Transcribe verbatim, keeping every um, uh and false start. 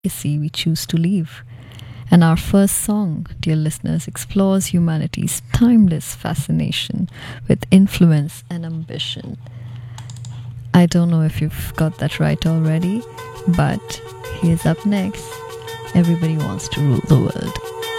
legacy we choose to leave. And our first song, dear listeners, explores humanity's timeless fascination with influence and ambition. I don't know if you've got that right already, but here's up next. Everybody wants to rule the world.